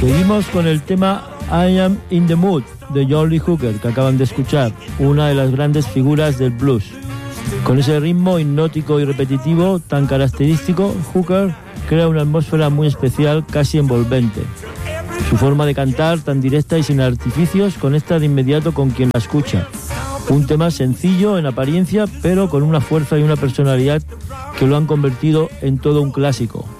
Seguimos con el tema I Am in the Mood de John Lee Hooker, que acaban de escuchar, una de las grandes figuras del blues. Con ese ritmo hipnótico y repetitivo tan característico, Hooker crea una atmósfera muy especial, casi envolvente. Su forma de cantar, tan directa y sin artificios, conecta de inmediato con quien la escucha. Un tema sencillo en apariencia, pero con una fuerza y una personalidad que lo han convertido en todo un clásico.